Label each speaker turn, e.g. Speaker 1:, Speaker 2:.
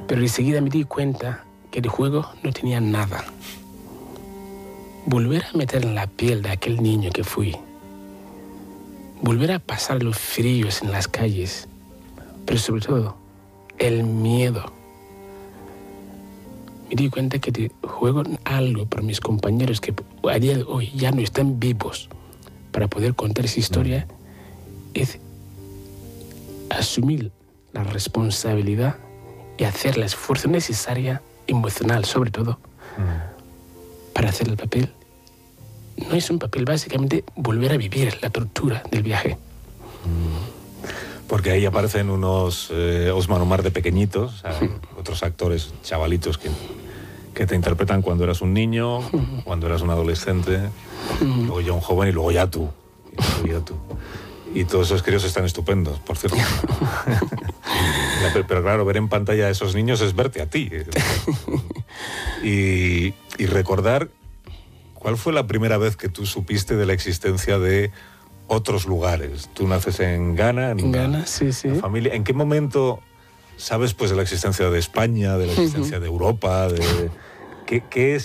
Speaker 1: Pero enseguida me di cuenta que el juego no tenía nada. Volver a meter en la piel de aquel niño que fui. Volver a pasar los fríos en las calles. Pero sobre todo, el miedo. Me di cuenta que el juego algo por mis compañeros que a día de hoy ya no están vivos para poder contar esa historia, es asumir la responsabilidad y hacer el esfuerzo necesario, emocional sobre todo, para hacer el papel. No es un papel, básicamente, volver a vivir la tortura del viaje.
Speaker 2: Porque ahí aparecen unos Osman Omar de pequeñitos, otros actores chavalitos que te interpretan cuando eras un niño, cuando eras un adolescente, luego ya un joven y luego ya tú. Y todos esos críos están estupendos, por cierto. Pero claro, ver en pantalla a esos niños es verte a ti. Y recordar cuál fue la primera vez que tú supiste de la existencia de otros lugares. Tú naces en Ghana,
Speaker 1: en Ghana, sí.
Speaker 2: Familia. ¿En qué momento sabes pues de la existencia de España, de la existencia de Europa, de qué es